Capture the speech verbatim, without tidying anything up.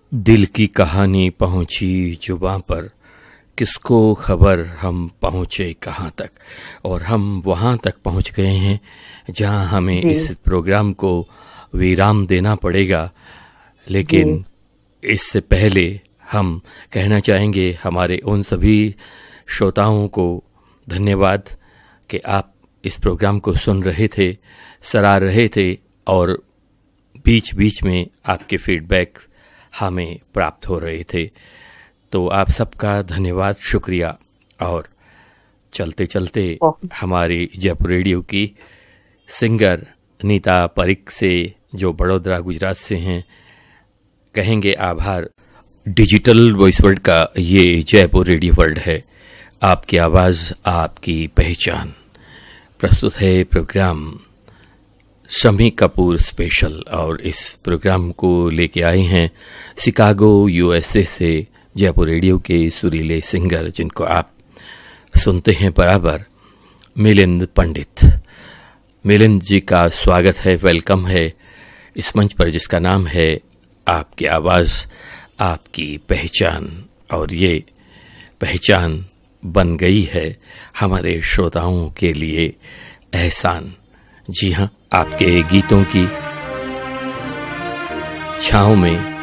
दिल की कहानी पहुंची जुबां पर, किसको खबर हम पहुंचे कहाँ तक। और हम वहाँ तक पहुंच गए हैं जहाँ हमें जी, इस प्रोग्राम को विराम देना पड़ेगा। लेकिन जी, इससे पहले हम कहना चाहेंगे हमारे उन सभी श्रोताओं को धन्यवाद कि आप इस प्रोग्राम को सुन रहे थे, सराह रहे थे और बीच बीच में आपके फीडबैक हमें प्राप्त हो रहे थे। तो आप सबका धन्यवाद, शुक्रिया। और चलते चलते बहुत हमारी जयपुर रेडियो की सिंगर नीता परिक से, जो बड़ौदा गुजरात से हैं, कहेंगे आभार। डिजिटल वॉइस वर्ल्ड का ये जयपुर रेडियो वर्ल्ड है, आपकी आवाज़ आपकी पहचान। प्रस्तुत है प्रोग्राम शम्मी कपूर स्पेशल और इस प्रोग्राम को लेके आए हैं शिकागो यूएसए से जयपुर रेडियो के सुरीले सिंगर, जिनको आप सुनते हैं बराबर, मिलिंद पंडित। मिलिंद जी का स्वागत है, वेलकम है इस मंच पर जिसका नाम है आपकी आवाज़ आपकी पहचान। और ये पहचान बन गई है हमारे श्रोताओं के लिए एहसान। जी हाँ, आपके गीतों की छाँव में